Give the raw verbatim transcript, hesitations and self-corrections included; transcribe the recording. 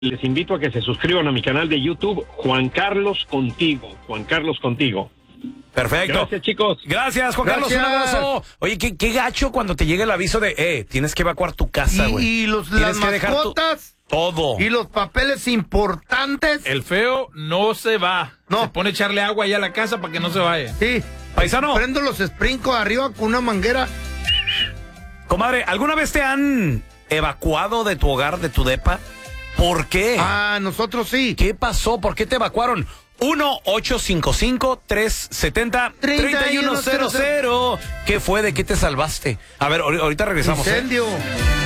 Les invito a que se suscriban a mi canal de YouTube, Juan Carlos Contigo. Juan Carlos Contigo. Perfecto. Gracias, chicos. Gracias, Juan Gracias. Carlos. Un abrazo. Oye, qué, qué gacho cuando te llega el aviso de, eh, tienes que evacuar tu casa, güey. Y, y los, Tienes las que dejar tu- mascotas todo. y los papeles importantes. El feo no se va. No. Se pone a echarle agua allá a la casa para que no se vaya. Sí. Paisano. Prendo los sprinkles arriba con una manguera. Comadre, ¿alguna vez te han evacuado de tu hogar, de tu depa? ¿Por qué? Ah, nosotros sí. ¿Qué pasó? ¿Por qué te evacuaron? uno ocho cinco cinco, tres siete cero, tres uno cero cero. ¿Qué fue? ¿De qué te salvaste? A ver, ahor- ahorita regresamos. ¿eh? Incendio.